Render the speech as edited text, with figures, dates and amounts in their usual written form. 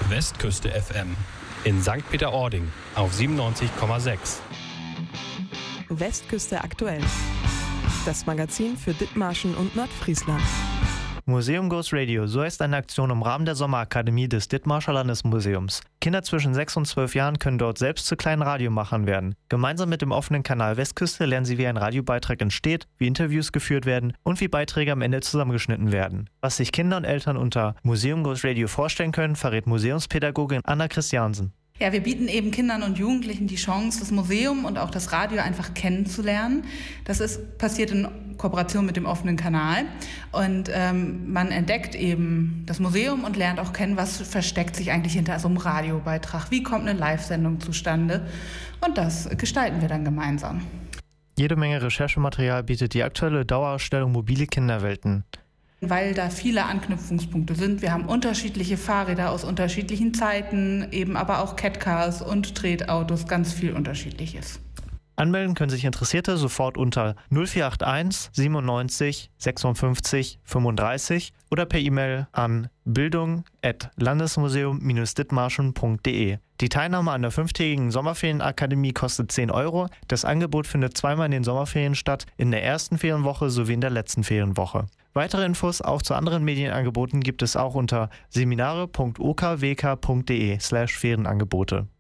Westküste FM in St. Peter-Ording auf 97,6. Westküste aktuell. Das Magazin für Dithmarschen und Nordfriesland. Museum Goes Radio, so heißt eine Aktion im Rahmen der Sommerakademie des Dithmarscher Landesmuseums. Kinder zwischen 6 und 12 Jahren können dort selbst zu kleinen Radiomachern werden. Gemeinsam mit dem offenen Kanal Westküste lernen sie, wie ein Radiobeitrag entsteht, wie Interviews geführt werden und wie Beiträge am Ende zusammengeschnitten werden. Was sich Kinder und Eltern unter Museum Goes Radio vorstellen können, verrät Museumspädagogin Anna Christiansen. Ja, wir bieten eben Kindern und Jugendlichen die Chance, das Museum und auch das Radio einfach kennenzulernen. Das passiert in Kooperation mit dem offenen Kanal. Und man entdeckt eben das Museum und lernt auch kennen, was versteckt sich eigentlich hinter so einem Radiobeitrag. Wie kommt eine Live-Sendung zustande? Und das gestalten wir dann gemeinsam. Jede Menge Recherchematerial bietet die aktuelle Dauerausstellung Mobile Kinderwelten. Weil da viele Anknüpfungspunkte sind. Wir haben unterschiedliche Fahrräder aus unterschiedlichen Zeiten, eben aber auch Catcars und Tretautos, ganz viel Unterschiedliches. Anmelden können sich Interessierte sofort unter 0481 97 56 35 oder per E-Mail an bildung@landesmuseum-dithmarschen.de. Die Teilnahme an der 5-tägigen Sommerferienakademie kostet 10 €. Das Angebot findet zweimal in den Sommerferien statt, in der ersten Ferienwoche sowie in der letzten Ferienwoche. Weitere Infos auch zu anderen Medienangeboten gibt es auch unter seminare.okwk.de/Ferienangebote.